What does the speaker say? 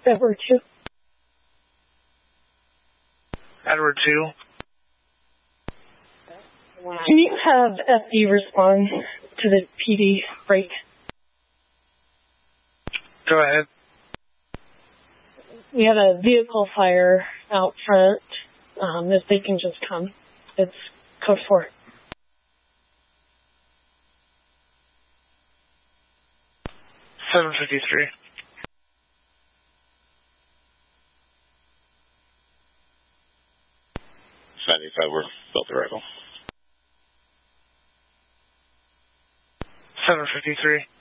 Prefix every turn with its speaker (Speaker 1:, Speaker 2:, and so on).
Speaker 1: Edward 2.
Speaker 2: Edward 2.
Speaker 1: Can you have FD respond to the PD break?
Speaker 2: Go ahead.
Speaker 1: We had a vehicle fire out front. If they can just come. It's code 4.
Speaker 2: $753.
Speaker 3: We're built the rifle.
Speaker 2: 753.